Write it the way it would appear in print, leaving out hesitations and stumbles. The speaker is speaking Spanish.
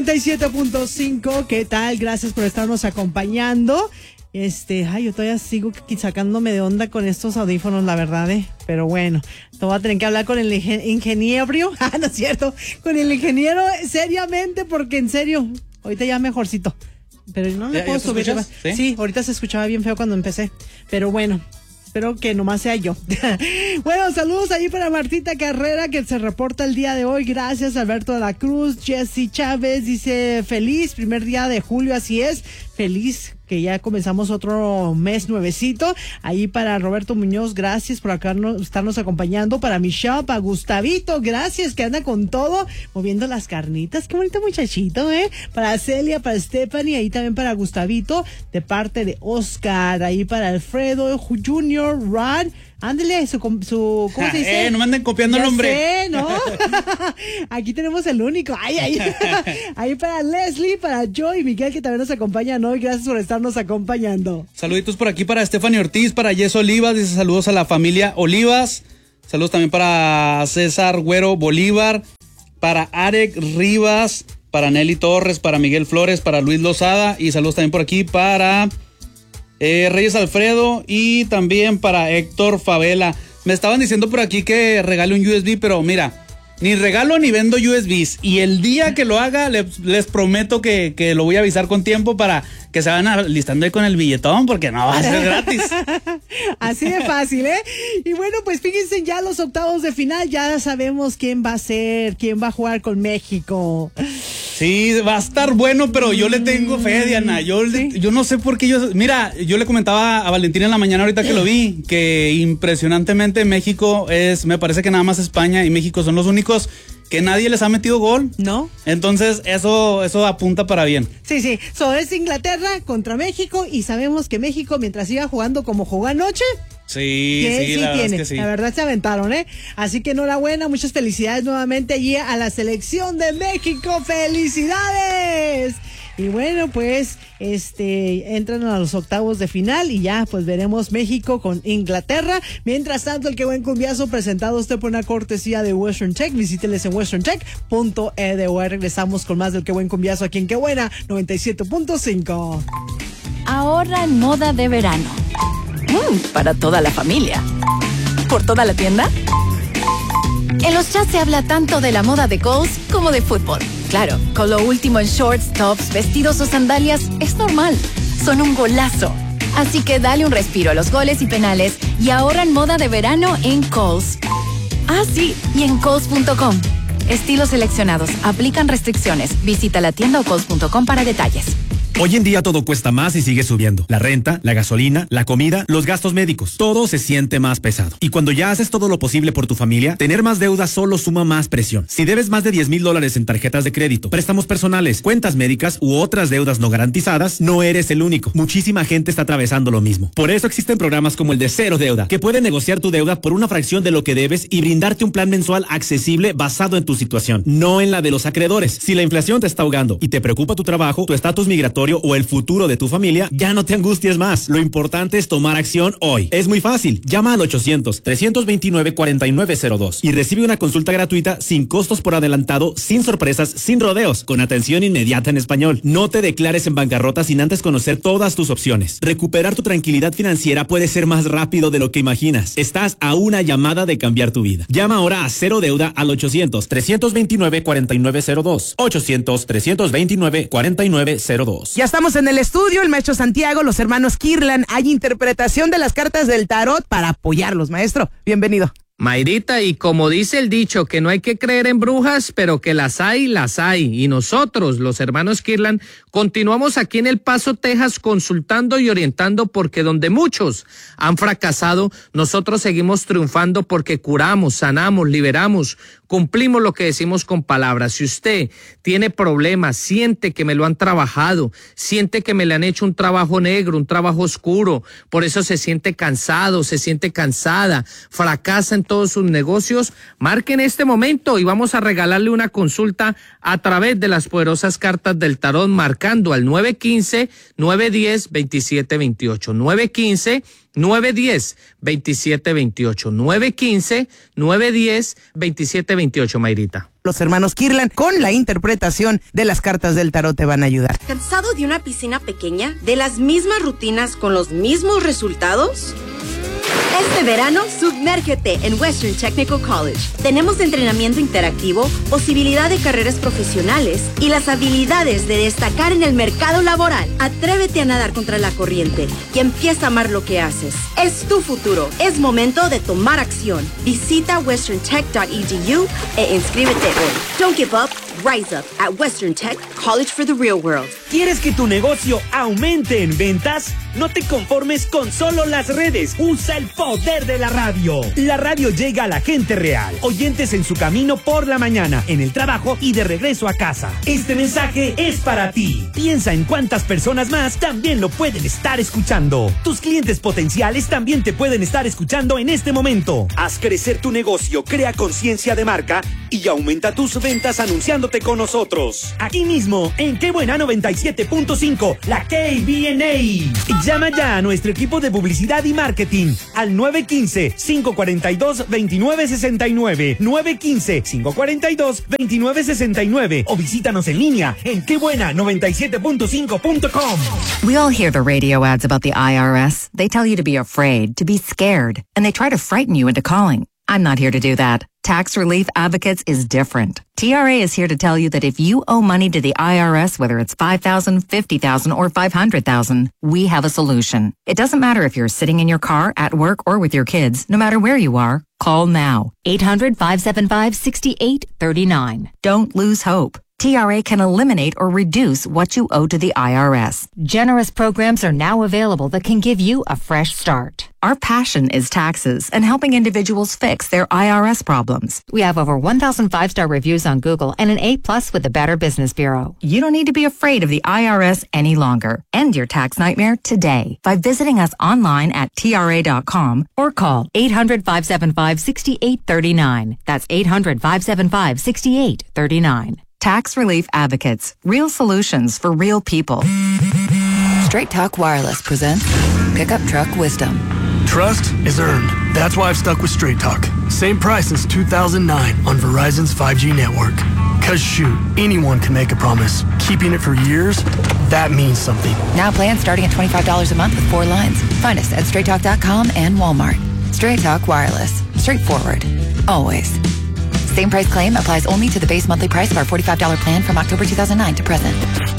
97.5, ¿qué tal? Gracias por estarnos acompañando. Yo todavía sigo sacándome de onda con estos audífonos, la verdad, pero bueno, te voy a tener que hablar con el ingeniero, no es cierto, con el ingeniero seriamente, porque en serio, ahorita ya mejorcito, pero no le puedo subir. ¿Sí? Ahorita se escuchaba bien feo cuando empecé, pero bueno. Espero que nomás sea yo. Bueno, saludos ahí para Martita Carrera, que se reporta el día de hoy. Gracias, Alberto de la Cruz. Jessy Chávez dice, feliz primer día de julio, así es. Feliz que ya comenzamos otro mes nuevecito. Ahí para Roberto Muñoz, gracias por estarnos acompañando. Para Michelle, para Gustavito, gracias, que anda con todo, moviendo las carnitas. Qué bonito muchachito, Para Celia, para Stephanie, ahí también para Gustavito, de parte de Oscar. Ahí para Alfredo Junior, Rod. Ándele, ¿cómo se dice? No me anden copiando el nombre. Sé, ¿no? Aquí tenemos el único. Ahí para Leslie, para Joy y Miguel, que también nos acompañan hoy. Gracias por estarnos acompañando. Saluditos por aquí para Stephanie Ortiz, para Jess Olivas, dice saludos a la familia Olivas. Saludos también para César Güero Bolívar, para Arek Rivas, para Nelly Torres, para Miguel Flores, para Luis Lozada, y saludos también por aquí para Reyes Alfredo y también para Héctor Favela. Me estaban diciendo por aquí que regale un USB, pero mira, ni regalo ni vendo USBs, y el día que lo haga les prometo que lo voy a avisar con tiempo para que se van alistando ahí con el billetón, porque no va a ser gratis. Así de fácil, Y bueno, pues fíjense, ya los octavos de final, ya sabemos quién va a jugar con México. Sí, va a estar bueno, pero yo le tengo fe, Diana. Yo no sé por qué mira, yo le comentaba a Valentín en la mañana ahorita que lo vi, que impresionantemente México me parece que nada más España y México son los únicos que nadie les ha metido gol. ¿No? Entonces, eso apunta para bien. Sí. Es Inglaterra contra México, y sabemos que México, mientras siga jugando como jugó anoche, Sí, la verdad es que sí. La verdad se aventaron, Así que enhorabuena, muchas felicidades nuevamente allí a la selección de México. ¡Felicidades! Y bueno, pues, entran a los octavos de final y ya, pues veremos México con Inglaterra. Mientras tanto, el Qué Buen Cumbiazo, presentado usted por una cortesía de Western Tech. Visíteles en westerntech.edu. Regresamos con más del Qué Buen Cumbiazo aquí en Qué Buena 97.5. Ahorra en moda de verano. Para toda la familia. ¿Por toda la tienda? En los chats se habla tanto de la moda de Kohl's como de fútbol. Claro, con lo último en shorts, tops, vestidos o sandalias es normal. Son un golazo. Así que dale un respiro a los goles y penales y ahorra en moda de verano en Kohl's. Ah, sí, y en Kohl's.com. Estilos seleccionados. Aplican restricciones. Visita la tienda o Kohl's.com para detalles. Hoy en día todo cuesta más y sigue subiendo. La renta, la gasolina, la comida, los gastos médicos. Todo se siente más pesado. Y cuando ya haces todo lo posible por tu familia, tener más deuda solo suma más presión. Si debes más de $10,000 en tarjetas de crédito, préstamos personales, cuentas médicas u otras deudas no garantizadas, no eres el único. Muchísima gente está atravesando lo mismo. Por eso existen programas como el de Cero Deuda, que pueden negociar tu deuda por una fracción de lo que debes y brindarte un plan mensual accesible basado en tu situación, no en la de los acreedores. Si la inflación te está ahogando y te preocupa tu trabajo, tu estatus migratorio o el futuro de tu familia, ya no te angusties más. Lo importante es tomar acción hoy. Es muy fácil. Llama al 800-329-4902 y recibe una consulta gratuita sin costos por adelantado, sin sorpresas, sin rodeos, con atención inmediata en español. No te declares en bancarrota sin antes conocer todas tus opciones. Recuperar tu tranquilidad financiera puede ser más rápido de lo que imaginas. Estás a una llamada de cambiar tu vida. Llama ahora a Cero Deuda al 800-329-4902. 800-329-4902. Ya estamos en el estudio, el maestro Santiago, los hermanos Kirlan. Hay interpretación de las cartas del tarot para apoyarlos, maestro. Bienvenido. Mayrita, y como dice el dicho, que no hay que creer en brujas, pero que las hay, las hay. Y nosotros, los hermanos Kirlan, continuamos aquí en El Paso, Texas, consultando y orientando, porque donde muchos han fracasado, nosotros seguimos triunfando porque curamos, sanamos, liberamos, cumplimos lo que decimos con palabras. Si usted tiene problemas, siente que me lo han trabajado, siente que me le han hecho un trabajo negro, un trabajo oscuro, por eso se siente cansado, se siente cansada, fracasa en todos sus negocios, marque en este momento y vamos a regalarle una consulta a través de las poderosas cartas del tarot, marcando al 915-910-2728. 915-910-2728. 915-910-2728, Mayrita. Los hermanos Kirlan, con la interpretación de las cartas del tarot, te van a ayudar. ¿Cansado de una piscina pequeña? ¿De las mismas rutinas con los mismos resultados? Este verano, sumérgete en Western Technical College. Tenemos entrenamiento interactivo, posibilidad de carreras profesionales y las habilidades de destacar en el mercado laboral. Atrévete a nadar contra la corriente y empieza a amar lo que haces. Es tu futuro. Es momento de tomar acción. Visita westerntech.edu e inscríbete hoy. Don't give up. Rise up at Western Tech College for the Real World. ¿Quieres que tu negocio aumente en ventas? No te conformes con solo las redes. Usa el poder de la radio. La radio llega a la gente real. Oyentes en su camino por la mañana, en el trabajo y de regreso a casa. Este mensaje es para ti. Piensa en cuántas personas más también lo pueden estar escuchando. Tus clientes potenciales también te pueden estar escuchando en este momento. Haz crecer tu negocio, crea conciencia de marca y aumenta tus ventas anunciándote con nosotros. Aquí mismo, en Qué Buena 97.5, la KBNA. Llama ya a nuestro equipo de publicidad y marketing al 915-542-2969. 915-542-2969. O visítanos en línea en quebuena97.5.com. We all hear the radio ads about the IRS. They tell you to be afraid, to be scared, and they try to frighten you into calling. I'm not here to do that. Tax Relief Advocates is different. TRA is here to tell you that if you owe money to the IRS, whether it's $5,000, $50,000, or $500,000, we have a solution. It doesn't matter if you're sitting in your car, at work, or with your kids. No matter where you are, call now. 800-575-6839. Don't lose hope. TRA can eliminate or reduce what you owe to the IRS. Generous programs are now available that can give you a fresh start. Our passion is taxes and helping individuals fix their IRS problems. We have over 1,000 5-star reviews on Google and an A+ with the Better Business Bureau. You don't need to be afraid of the IRS any longer. End your tax nightmare today by visiting us online at TRA.com or call 800-575-6839. That's 800-575-6839. Tax Relief Advocates. Real solutions for real people. Straight Talk Wireless presents Pickup Truck Wisdom. Trust is earned. That's why I've stuck with Straight Talk. Same price since 2009 on Verizon's 5G network. Cause shoot, anyone can make a promise. Keeping it for years, that means something. Now plans starting at $25 a month with 4 lines. Find us at straighttalk.com and Walmart. Straight Talk Wireless. Straightforward. Always. Same price claim applies only to the base monthly price of our $45 plan from October 2009 to present.